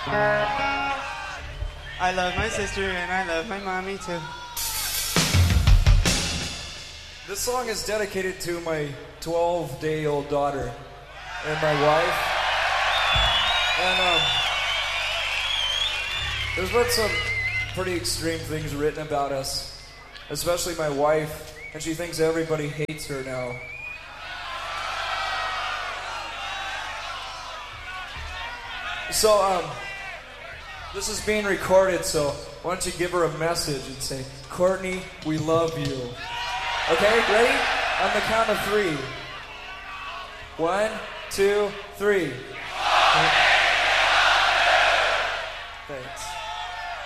I love my sister and I love my mommy too. This song is dedicated to my 12-day-old daughter and my wife. And there's been some pretty extreme things written about us, especially my wife, and she thinks everybody hates her now. So, this is being recorded, so why don't you give her a message and say, Courtney, we love you. Okay, ready? On the count of 3. 1, 2, 3.